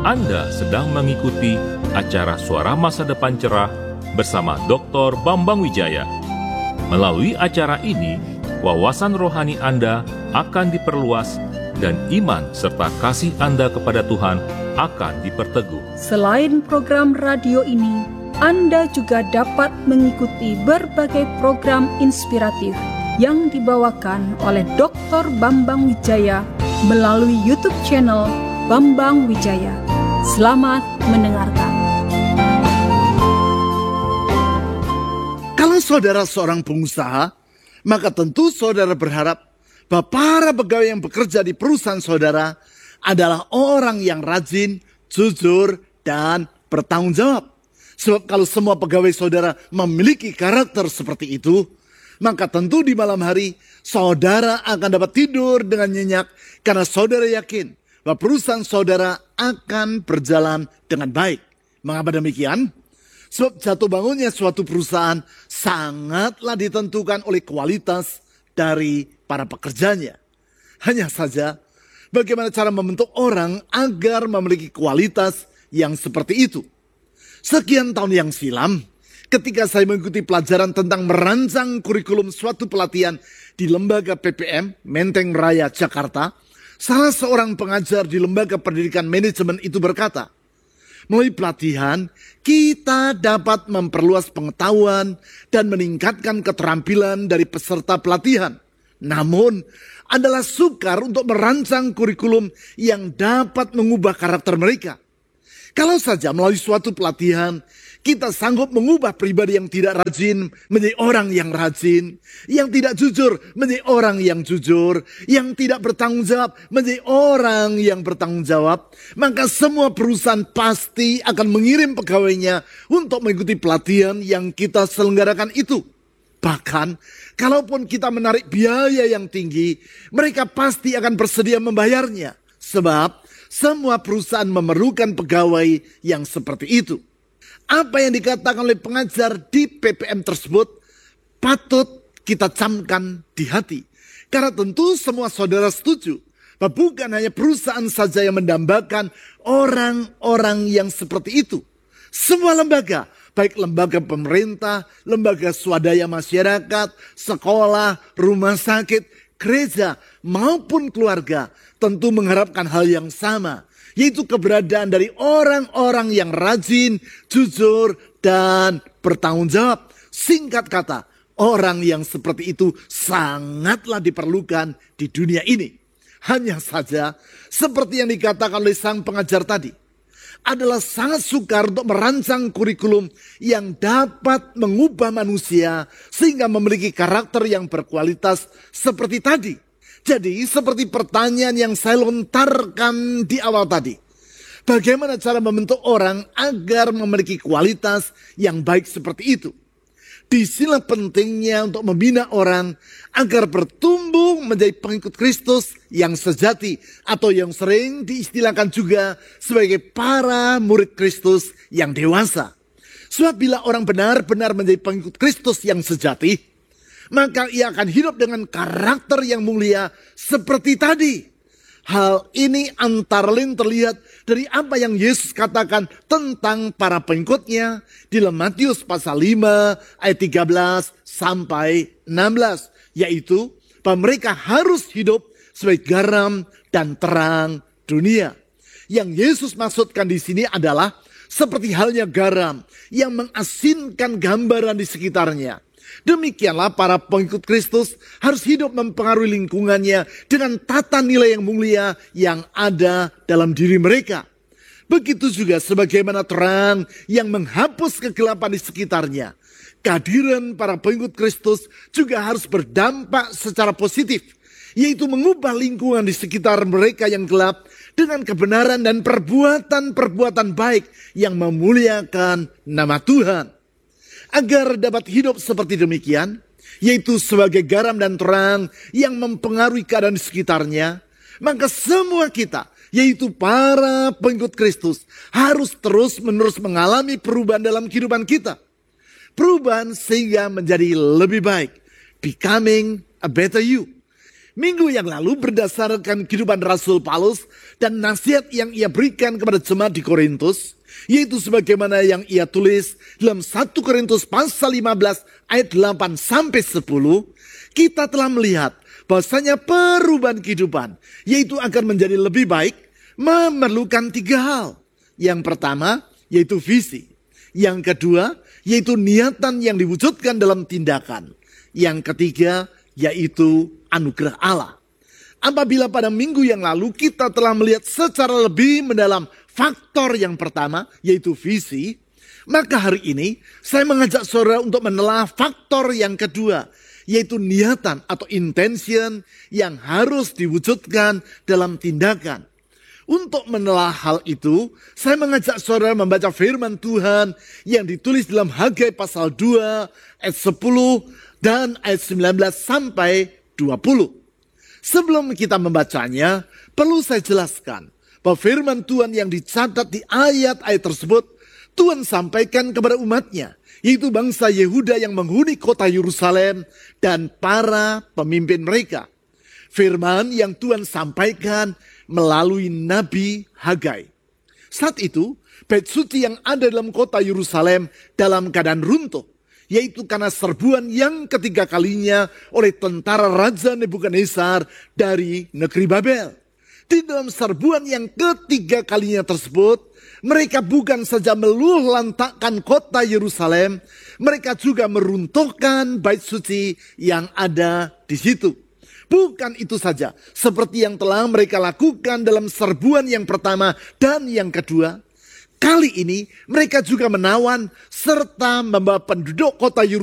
Anda sedang mengikuti acara Suara Masa Depan Cerah bersama Dr. Bambang Wijaya. Melalui acara ini, wawasan rohani Anda akan diperluas dan iman serta kasih Anda kepada Tuhan akan diperteguh. Selain program radio ini, Anda juga dapat mengikuti berbagai program inspiratif yang dibawakan oleh Dr. Bambang Wijaya melalui YouTube channel Bambang Wijaya. Selamat mendengarkan. Kalau saudara seorang pengusaha, maka tentu saudara berharap bahwa para pegawai yang bekerja di perusahaan saudara adalah orang yang rajin, jujur, dan bertanggung jawab. Sebab kalau semua pegawai saudara memiliki karakter seperti itu, maka tentu di malam hari saudara akan dapat tidur dengan nyenyak karena saudara yakin bahwa perusahaan saudara akan berjalan dengan baik. Mengapa demikian? Sebab jatuh bangunnya suatu perusahaan sangatlah ditentukan oleh kualitas dari para pekerjanya. Hanya saja, bagaimana cara membentuk orang agar memiliki kualitas yang seperti itu? Sekian tahun yang silam, ketika saya mengikuti pelajaran tentang merancang kurikulum suatu pelatihan di Lembaga PPM, Menteng Raya, Jakarta, salah seorang pengajar di Lembaga Pendidikan Manajemen itu berkata, melalui pelatihan, kita dapat memperluas pengetahuan dan meningkatkan keterampilan dari peserta pelatihan. Namun, adalah sukar untuk merancang kurikulum yang dapat mengubah karakter mereka. Kalau saja melalui suatu pelatihan, kita sanggup mengubah pribadi yang tidak rajin menjadi orang yang rajin, yang tidak jujur menjadi orang yang jujur, yang tidak bertanggung jawab menjadi orang yang bertanggung jawab, maka semua perusahaan pasti akan mengirim pegawainya untuk mengikuti pelatihan yang kita selenggarakan itu. Bahkan, kalaupun kita menarik biaya yang tinggi, mereka pasti akan bersedia membayarnya. Sebab, semua perusahaan memerlukan pegawai yang seperti itu. Apa yang dikatakan oleh pengajar di PPM tersebut patut kita camkan di hati. Karena tentu semua saudara setuju bahwa bukan hanya perusahaan saja yang mendambakan orang-orang yang seperti itu. Semua lembaga, baik lembaga pemerintah, lembaga swadaya masyarakat, sekolah, rumah sakit, gereja maupun keluarga tentu mengharapkan hal yang sama, yaitu keberadaan dari orang-orang yang rajin, jujur, dan bertanggung jawab. Singkat kata, orang yang seperti itu sangatlah diperlukan di dunia ini. Hanya saja, seperti yang dikatakan oleh sang pengajar tadi, adalah sangat sukar untuk merancang kurikulum yang dapat mengubah manusia sehingga memiliki karakter yang berkualitas seperti tadi. Jadi seperti pertanyaan yang saya lontarkan di awal tadi. Bagaimana cara membentuk orang agar memiliki kualitas yang baik seperti itu? Disinilah pentingnya untuk membina orang agar bertumbuh menjadi pengikut Kristus yang sejati atau yang sering diistilahkan juga sebagai para murid Kristus yang dewasa. Sebab bila orang benar-benar menjadi pengikut Kristus yang sejati, maka ia akan hidup dengan karakter yang mulia seperti tadi. Hal ini antara lain terlihat dari apa yang Yesus katakan tentang para pengikutnya di dalam Matius pasal 5 ayat 13 sampai 16. Yaitu bahwa mereka harus hidup sebagai garam dan terang dunia. Yang Yesus maksudkan di sini adalah seperti halnya garam yang mengasinkan gambaran di sekitarnya. Demikianlah para pengikut Kristus harus hidup mempengaruhi lingkungannya dengan tata nilai yang mulia yang ada dalam diri mereka. Begitu juga sebagaimana terang yang menghapus kegelapan di sekitarnya. Kehadiran para pengikut Kristus juga harus berdampak secara positif, yaitu mengubah lingkungan di sekitar mereka yang gelap dengan kebenaran dan perbuatan-perbuatan baik yang memuliakan nama Tuhan. Agar dapat hidup seperti demikian, yaitu sebagai garam dan terang yang mempengaruhi keadaan di sekitarnya, maka semua kita, yaitu para pengikut Kristus, harus terus-menerus mengalami perubahan dalam kehidupan kita. Perubahan sehingga menjadi lebih baik, becoming a better you. Minggu yang lalu berdasarkan kehidupan Rasul Paulus dan nasihat yang ia berikan kepada jemaat di Korintus, yaitu sebagaimana yang ia tulis dalam 1 Korintus pasal 15 ayat 8 sampai 10, kita telah melihat bahwasanya perubahan kehidupan, yaitu akan menjadi lebih baik, memerlukan 3 hal. Yang pertama, yaitu visi. Yang kedua, yaitu niatan yang diwujudkan dalam tindakan. Yang ketiga, yaitu anugerah Allah. Apabila pada minggu yang lalu kita telah melihat secara lebih mendalam faktor yang pertama, yaitu visi, maka hari ini saya mengajak saudara untuk menelah faktor yang kedua, yaitu niatan atau intention yang harus diwujudkan dalam tindakan. Untuk menelah hal itu, saya mengajak saudara membaca firman Tuhan yang ditulis dalam Hagai pasal 2 ayat 10 dan ayat 19 sampai 20. Sebelum kita membacanya, perlu saya jelaskan bahwa firman Tuhan yang dicatat di ayat-ayat tersebut, Tuhan sampaikan kepada umatnya, yaitu bangsa Yehuda yang menghuni kota Yerusalem dan para pemimpin mereka. Firman yang Tuhan sampaikan melalui Nabi Hagai. Saat itu, bait suci yang ada dalam kota Yerusalem dalam keadaan runtuh, yaitu karena serbuan yang ketiga kalinya oleh tentara Raja Nebukadnezar dari negeri Babel. Di dalam serbuan yang ketiga kalinya tersebut, mereka bukan saja meluhlantakkan kota Yerusalem, mereka juga meruntuhkan bait suci yang ada di situ. Bukan itu saja, seperti yang telah mereka lakukan dalam serbuan yang pertama dan yang kedua, kali ini mereka juga menawan serta membawa penduduk kota Yerusalem